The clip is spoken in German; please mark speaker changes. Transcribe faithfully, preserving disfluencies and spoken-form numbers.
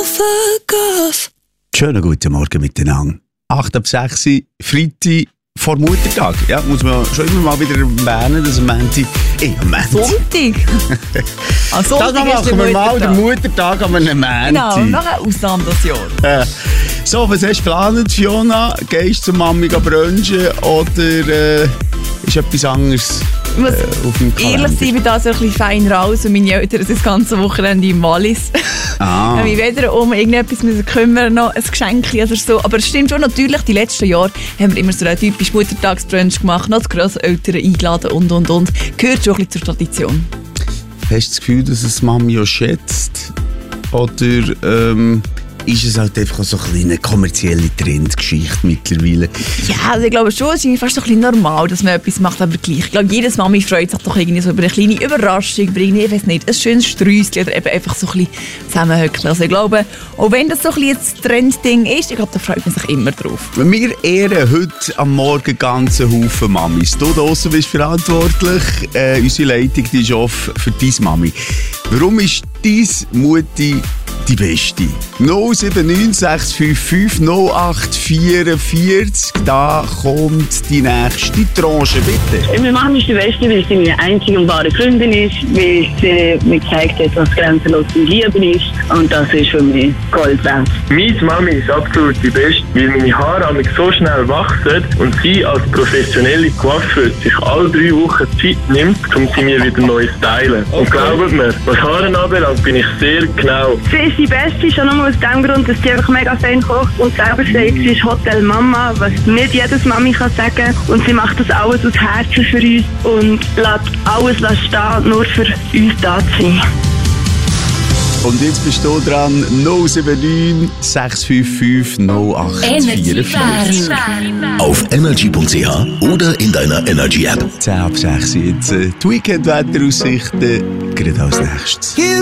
Speaker 1: Schönen guten Morgen miteinander. acht ab sechs, Freitag vor Muttertag. Ja, muss man schon immer mal wieder erwähnen, dass am Montag... Eh, am Montag.
Speaker 2: Sonntag? Am Sonntag
Speaker 1: Das machen wir mal, den Muttertag an einem Montag.
Speaker 2: Genau, noch eine Ausnahme das Jahr.
Speaker 1: Äh. So, was hast du geplant, Fiona? Gehst du zur Mami brunchen oder äh, ist etwas anderes
Speaker 2: Ich muss
Speaker 1: äh, auf dem Kalender?
Speaker 2: ehrlich sein, ich bin da so ein bisschen fein raus und meine Eltern sind das ganze Wochenende im Wallis.
Speaker 1: Ah.
Speaker 2: Ich habe mich weder um irgendetwas müssen kümmern, noch ein Geschenk oder so. Aber es stimmt schon, natürlich, die letzten Jahre haben wir immer so einen typischen Muttertagsbrunch gemacht, noch die Grosseltern eingeladen und, und, und. Gehört schon ein bisschen zur Tradition.
Speaker 1: Hast du das Gefühl, dass es Mami auch schätzt? Oder ähm, ist es halt einfach so eine kleine kommerzielle Trendgeschichte mittlerweile?
Speaker 2: Ja, also ich glaube schon, es ist fast so ein bisschen normal, dass man etwas macht, aber gleich. Ich glaube, jedes Mami freut sich doch irgendwie so über eine kleine Überraschung, über irgendwie, ich weiß nicht, ein schönes Sträusschen oder eben einfach so ein bisschen zusammenhöckeln. Also ich glaube, auch wenn das so ein bisschen ein Trendding ist, ich glaube, da freut man sich immer drauf.
Speaker 1: Wir ehren heute am Morgen ganzen Haufen Mamis. Du da draussen bist verantwortlich. Äh, unsere Leitung die ist offen für deine Mami. Warum ist deine Mutti die Beste? null sieben neun sechs fünf fünf null acht vier vier. Da kommt die nächste Tranche, bitte.
Speaker 3: Meine Mama ist die Beste, weil sie meine einzige und wahre Freundin ist, weil sie mir gezeigt hat, was grenzenlose Liebe ist. Und das ist für mich Gold wert.
Speaker 4: Meine Mami ist absolut die Beste, weil meine Haare an mich so schnell wachsen und sie als professionelle Coiffeuse sich alle drei Wochen Zeit nimmt, um sie mir wieder neu zu stylen. Und glaubt mir, was Haare anbelangt, bin ich sehr genau.
Speaker 3: Sie ist die Beste, schon nur aus dem Grund, dass sie einfach mega fein kocht und selber sagt, sie ist Hotel Mama, was nicht jedes Mami kann sagen. Und sie macht das alles aus Herzen für uns und lässt alles stehen, nur für uns da zu sein.
Speaker 1: Und jetzt bist du dran, null sieben neun sechs fünf fünf null acht vier vier.
Speaker 5: Auf energy punkt c h oder in deiner Energy-App.
Speaker 1: zehn ab sechs jetzt. Die Weekend-Wetteraussichten, gerade als nächstes.